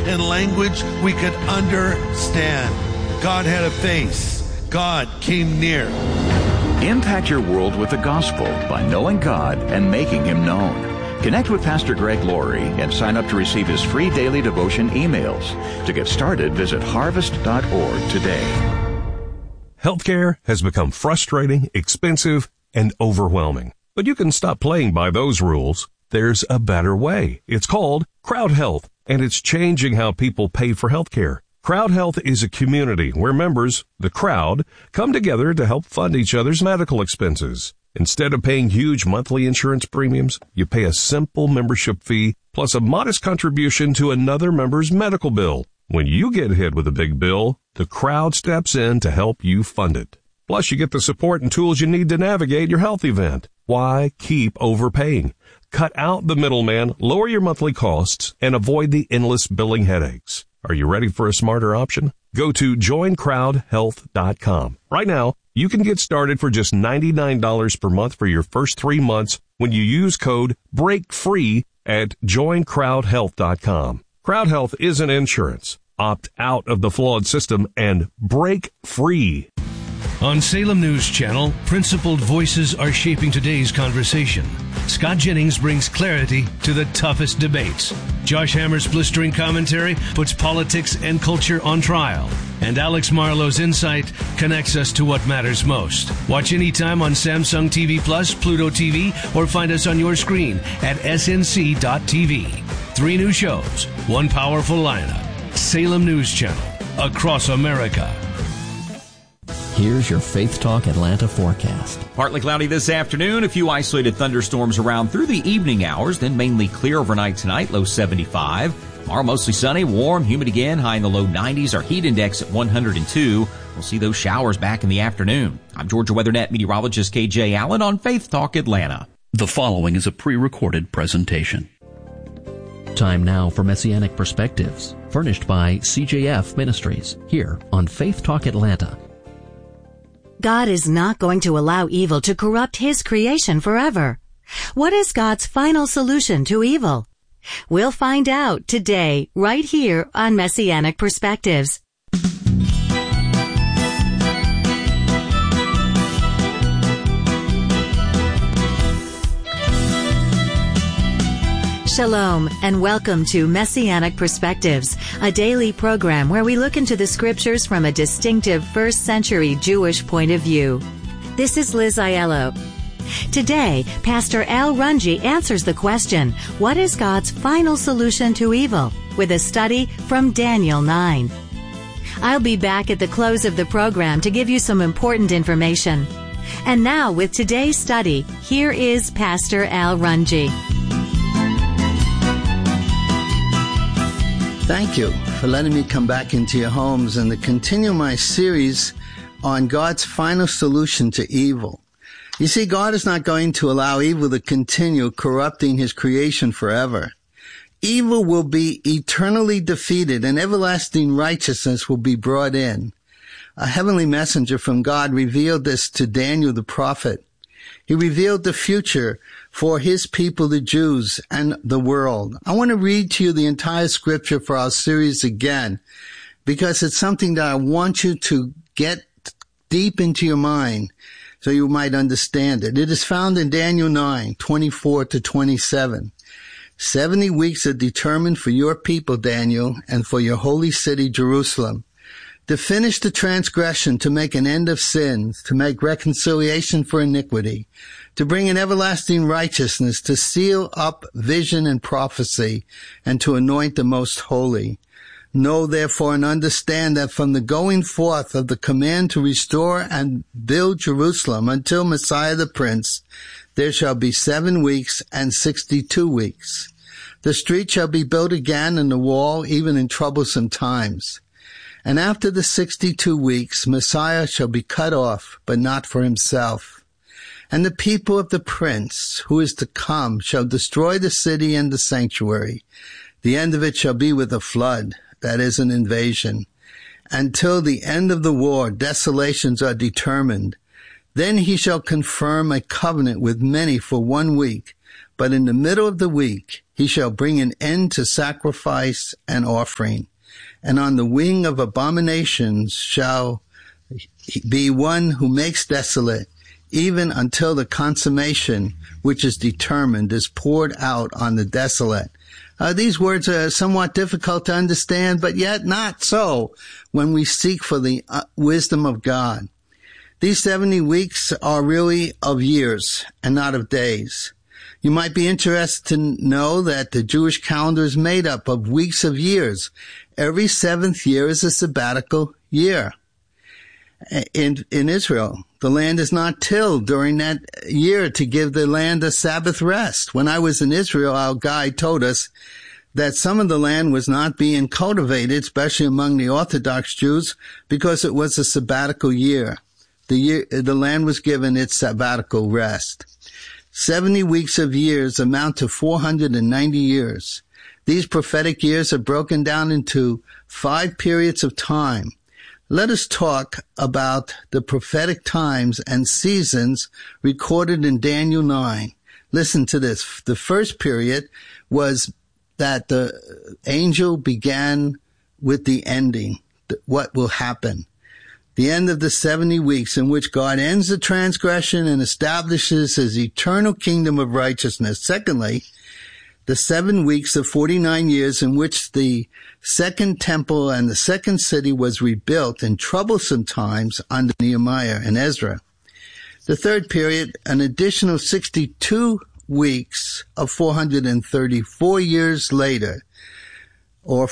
in language we could understand. God had a face. God came near. Impact your world with the gospel by knowing God and making Him known. Connect with Pastor Greg Laurie and sign up to receive his free daily devotion emails. To get started, visit harvest.org today. Healthcare has become frustrating, expensive, and overwhelming. But you can stop playing by those rules. There's a better way. It's called Crowd Health, and it's changing how people pay for healthcare. Crowd Health is a community where members, the crowd, come together to help fund each other's medical expenses. Instead of paying huge monthly insurance premiums, you pay a simple membership fee plus a modest contribution to another member's medical bill. When you get hit with a big bill, the crowd steps in to help you fund it. Plus, you get the support and tools you need to navigate your health event. Why keep overpaying? Cut out the middleman, lower your monthly costs, and avoid the endless billing headaches. Are you ready for a smarter option? Go to joincrowdhealth.com. Right now, you can get started for just $99 per month for your first 3 months when you use code BREAKFREE at joincrowdhealth.com. Crowd Health isn't insurance. Opt out of the flawed system and break free. On Salem News Channel, principled voices are shaping today's conversation. Scott Jennings brings clarity to the toughest debates. Josh Hammer's blistering commentary puts politics and culture on trial. And Alex Marlowe's insight connects us to what matters most. Watch anytime on Samsung TV Plus, Pluto TV, or find us on your screen at snc.tv. 3 new shows, 1 powerful lineup. Salem News Channel, across America. Here's your Faith Talk Atlanta forecast. Partly cloudy this afternoon, a few isolated thunderstorms around through the evening hours, then mainly clear overnight tonight, low 75. Tomorrow mostly sunny, warm, humid again, high in the low 90s. Our heat index at 102. We'll see those showers back in the afternoon. I'm Georgia WeatherNet meteorologist KJ Allen on Faith Talk Atlanta. The following is a pre-recorded presentation. Time now for Messianic Perspectives, furnished by CJF Ministries, here on Faith Talk Atlanta. God is not going to allow evil to corrupt His creation forever. What is God's final solution to evil? We'll find out today, right here on Messianic Perspectives. Shalom, and welcome to Messianic Perspectives, a daily program where we look into the scriptures from a distinctive first-century Jewish point of view. This is Liz Aiello. Today, Pastor Al Runji answers the question, what is God's final solution to evil? With a study from Daniel 9. I'll be back at the close of the program to give you some important information. And now, with today's study, here is Pastor Al Runji. Thank you for letting me come back into your homes and to continue my series on God's final solution to evil. You see, God is not going to allow evil to continue corrupting His creation forever. Evil will be eternally defeated and everlasting righteousness will be brought in. A heavenly messenger from God revealed this to Daniel the prophet. He revealed the future for His people, the Jews, and the world. I want to read to you the entire scripture for our series again, because it's something that I want you to get deep into your mind so you might understand it. It is found in Daniel 9:24-27. 70 weeks are determined for your people, Daniel, and for your holy city, Jerusalem, to finish the transgression, to make an end of sins, to make reconciliation for iniquity, to bring in everlasting righteousness, to seal up vision and prophecy, and to anoint the most holy. Know therefore and understand that from the going forth of the command to restore and build Jerusalem until Messiah the Prince, there shall be 7 weeks and 62 weeks. The street shall be built again and the wall even in troublesome times. And after the 62 weeks, Messiah shall be cut off, but not for himself. And the people of the prince who is to come shall destroy the city and the sanctuary. The end of it shall be with a flood, that is an invasion. Until the end of the war, desolations are determined. Then he shall confirm a covenant with many for 1 week, But in the middle of the week, he shall bring an end to sacrifice and offering. And on the wing of abominations shall be one who makes desolate, even until the consummation which is determined is poured out on the desolate. These words are somewhat difficult to understand, but yet not so when we seek for the wisdom of God. These 70 weeks are really of years and not of days. You might be interested to know that the Jewish calendar is made up of weeks of years. Every seventh year is a sabbatical year. In Israel, the land is not tilled during that year to give the land a Sabbath rest. When I was in Israel, our guide told us that some of the land was not being cultivated, especially among the Orthodox Jews, because it was a sabbatical year. The land was given its sabbatical rest. 70 weeks of years amount to 490 years. These prophetic years are broken down into 5 periods of time. Let us talk about the prophetic times and seasons recorded in Daniel 9. Listen to this. The first period was that the angel began with the ending, what will happen. The end of the 70 weeks in which God ends the transgression and establishes his eternal kingdom of righteousness. Secondly, the 7 weeks of 49 years in which the second temple and the second city was rebuilt in troublesome times under Nehemiah and Ezra. The third period, an additional 62 weeks of 434 years later, or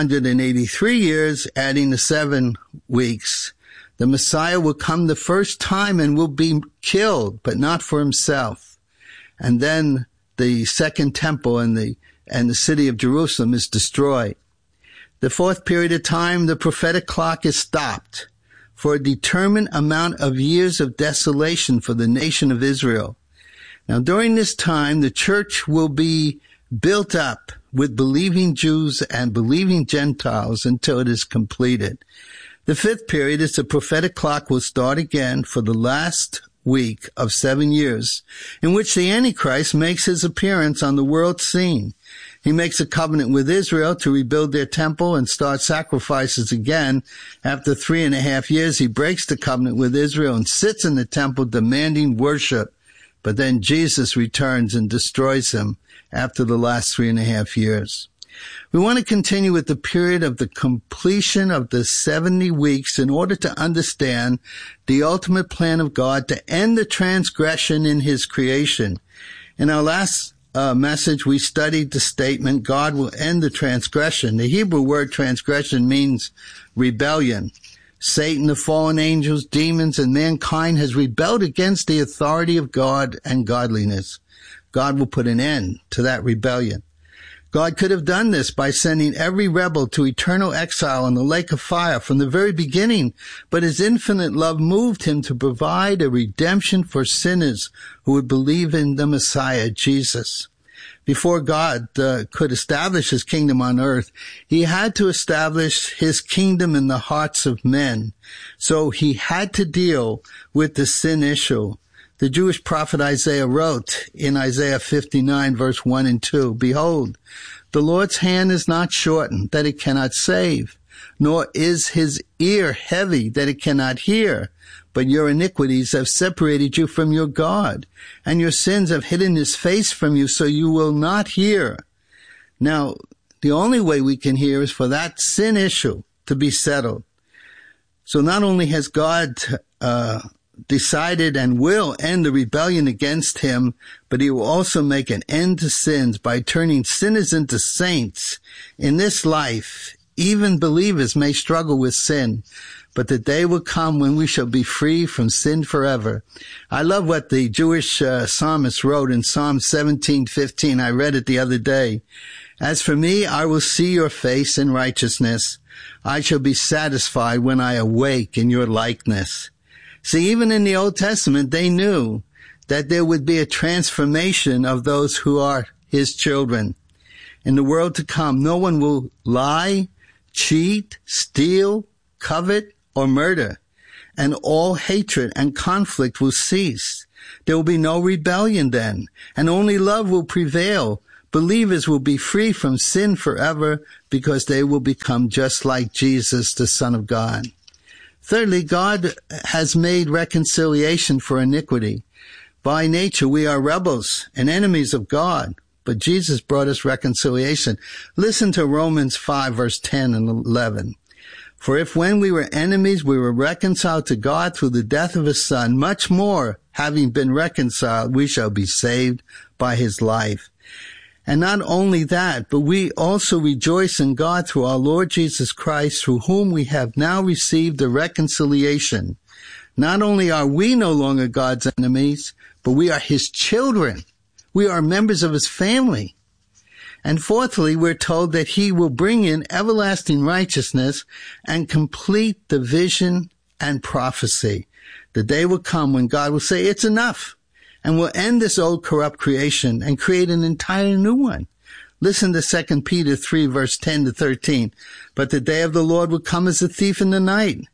483 years, adding the 7 weeks. The Messiah will come the first time and will be killed, but not for himself. And then the second temple and the city of Jerusalem is destroyed. The fourth period of time, the prophetic clock is stopped for a determined amount of years of desolation for the nation of Israel. Now, during this time, the church will be built up with believing Jews and believing Gentiles until it is completed. The fifth period is the prophetic clock will start again for the last week of 7 years, in which the Antichrist makes his appearance on the world scene. He makes a covenant with Israel to rebuild their temple and start sacrifices again. After 3.5 years, he breaks the covenant with Israel and sits in the temple demanding worship. But then Jesus returns and destroys him after the last 3.5 years. We want to continue with the period of the completion of the 70 weeks in order to understand the ultimate plan of God to end the transgression in his creation. In our last message, we studied the statement, God will end the transgression. The Hebrew word transgression means rebellion. Satan, the fallen angels, demons, and mankind has rebelled against the authority of God and godliness. God will put an end to that rebellion. God could have done this by sending every rebel to eternal exile in the lake of fire from the very beginning, but his infinite love moved him to provide a redemption for sinners who would believe in the Messiah, Jesus. Before God could establish his kingdom on earth, he had to establish his kingdom in the hearts of men. So he had to deal with the sin issue. The Jewish prophet Isaiah wrote in Isaiah 59, verse 1 and 2, Behold, the Lord's hand is not shortened, that it cannot save, nor is his ear heavy, that it cannot hear. But your iniquities have separated you from your God, and your sins have hidden his face from you, so you will not hear. Now, the only way we can hear is for that sin issue to be settled. So not only has God decided and will end the rebellion against him, but he will also make an end to sins by turning sinners into saints. In this life, even believers may struggle with sin, but the day will come when we shall be free from sin forever. I love what the Jewish psalmist wrote in Psalm 17:15. I read it the other day. As for me, I will see your face in righteousness. I shall be satisfied when I awake in your likeness. See, even in the Old Testament, they knew that there would be a transformation of those who are his children. In the world to come, no one will lie, cheat, steal, covet, or murder, and all hatred and conflict will cease. There will be no rebellion then, and only love will prevail. Believers will be free from sin forever because they will become just like Jesus, the Son of God. Thirdly, God has made reconciliation for iniquity. By nature, we are rebels and enemies of God, but Jesus brought us reconciliation. Listen to Romans 5, verse 10 and 11. For if when we were enemies, we were reconciled to God through the death of his Son, much more, having been reconciled, we shall be saved by his life. And not only that, but we also rejoice in God through our Lord Jesus Christ, through whom we have now received the reconciliation. Not only are we no longer God's enemies, but we are his children. We are members of his family. And fourthly, we're told that he will bring in everlasting righteousness and complete the vision and prophecy. The day will come when God will say, it's enough, and will end this old corrupt creation and create an entire new one. Listen to 2 Peter 3, verse 10 to 13. But the day of the Lord will come as a thief in the night,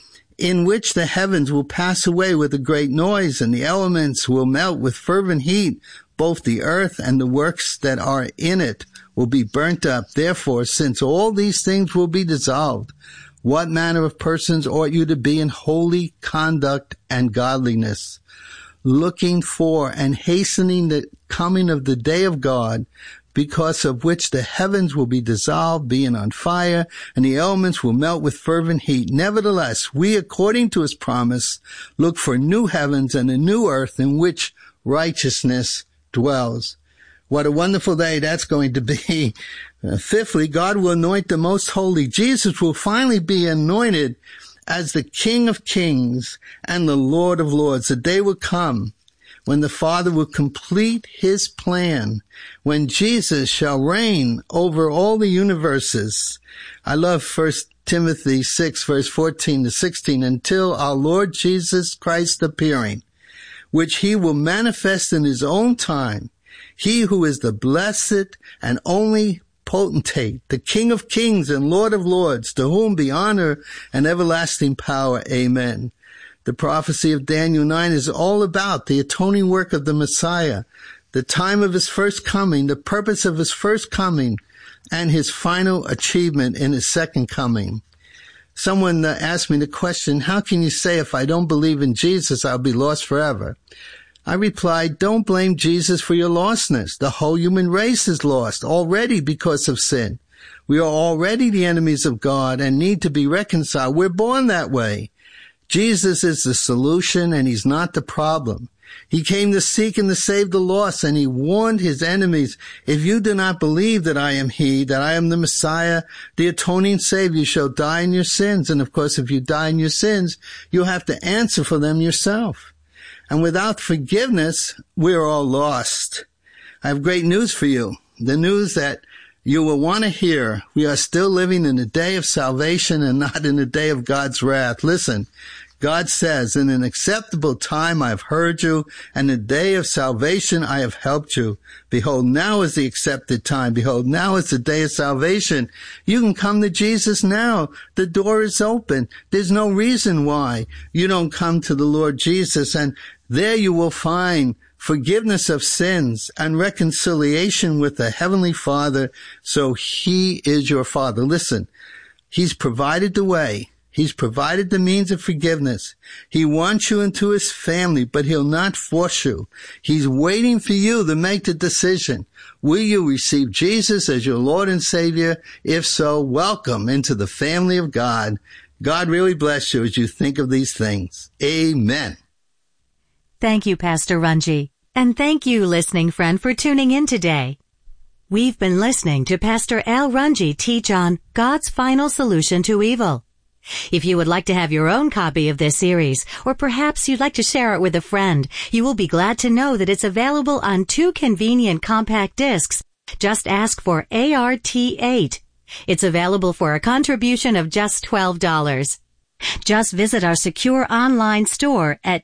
in which the heavens will pass away with a great noise, and the elements will melt with fervent heat. Both the earth and the works that are in it will be burnt up. Therefore, since all these things will be dissolved, what manner of persons ought you to be in holy conduct and godliness, looking for and hastening the coming of the day of God, because of which the heavens will be dissolved, being on fire, and the elements will melt with fervent heat. Nevertheless, we, according to his promise, look for new heavens and a new earth in which righteousness dwells. What a wonderful day that's going to be. Fifthly, God will anoint the most holy. Jesus will finally be anointed as the King of Kings and the Lord of Lords. The day will come when the Father will complete his plan, when Jesus shall reign over all the universes. I love 1 Timothy 6, verse 14 to 16, until our Lord Jesus Christ appearing, which he will manifest in his own time, he who is the blessed and only potentate, the King of Kings and Lord of Lords, to whom be honor and everlasting power. Amen. The prophecy of Daniel 9 is all about the atoning work of the Messiah, the time of his first coming, the purpose of his first coming, and his final achievement in his second coming. Someone asked me the question, how can you say if I don't believe in Jesus, I'll be lost forever? I replied, don't blame Jesus for your lostness. The whole human race is lost already because of sin. We are already the enemies of God and need to be reconciled. We're born that way. Jesus is the solution and he's not the problem. He came to seek and to save the lost, and he warned his enemies, if you do not believe that I am he, that I am the Messiah, the atoning Savior, you shall die in your sins. And of course, if you die in your sins, you'll have to answer for them yourself. And without forgiveness, we're all lost. I have great news for you. The news that you will want to hear. We are still living in the day of salvation and not in the day of God's wrath. Listen, God says, in an acceptable time I have heard you, and in the day of salvation I have helped you. Behold, now is the accepted time. Behold, now is the day of salvation. You can come to Jesus now. The door is open. There's no reason why you don't come to the Lord Jesus, and there you will find forgiveness of sins and reconciliation with the Heavenly Father. So he is your Father. Listen, he's provided the way. He's provided the means of forgiveness. He wants you into his family, but he'll not force you. He's waiting for you to make the decision. Will you receive Jesus as your Lord and Savior? If so, welcome into the family of God. God really bless you as you think of these things. Amen. Thank you, Pastor Runge. And thank you, listening friend, for tuning in today. We've been listening to Pastor Al Runge teach on God's final solution to evil. If you would like to have your own copy of this series, or perhaps you'd like to share it with a friend, you will be glad to know that it's available on 2 convenient compact discs. Just ask for ART8. It's available for a contribution of just $12. Just visit our secure online store at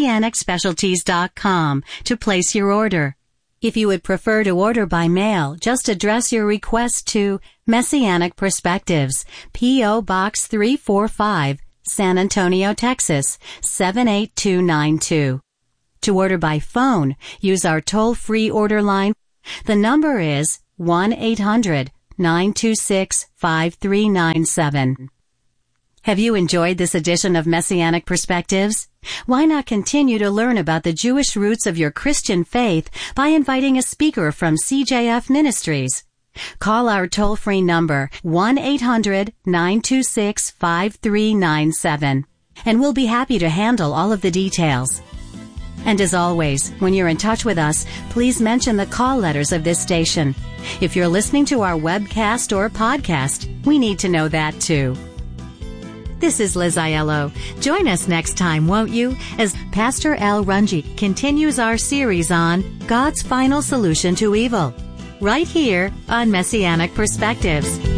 MessianicSpecialties.com to place your order. If you would prefer to order by mail, just address your request to Messianic Perspectives, P.O. Box 345, San Antonio, Texas, 78292. To order by phone, use our toll-free order line. The number is 1-800-926-5397. Have you enjoyed this edition of Messianic Perspectives? Why not continue to learn about the Jewish roots of your Christian faith by inviting a speaker from CJF Ministries? Call our toll-free number 1-800-926-5397, and we'll be happy to handle all of the details. And as always, when you're in touch with us, please mention the call letters of this station. If you're listening to our webcast or podcast, we need to know that too. This is Liz Aiello. Join us next time, won't you, as Pastor Al Runge continues our series on God's Final Solution to Evil, right here on Messianic Perspectives.